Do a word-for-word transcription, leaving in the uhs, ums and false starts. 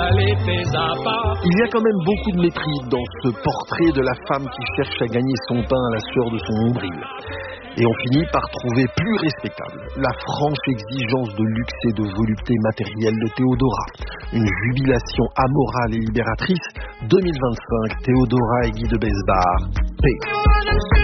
Il y a quand même beaucoup de mépris dans ce portrait de la femme qui cherche à gagner son pain à la sueur de son nombril. Et on finit par trouver plus respectable la franche exigence de luxe et de volupté matérielle de Théodora. Une jubilation amorale et libératrice. deux mille vingt-cinq, Théodora et Guy de Besbar. Paix.